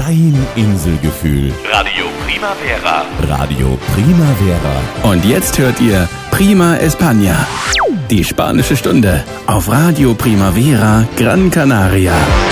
dein Inselgefühl. Radio Primavera. Radio Primavera. Und jetzt hört ihr Prima España, die spanische Stunde auf Radio Primavera Gran Canaria.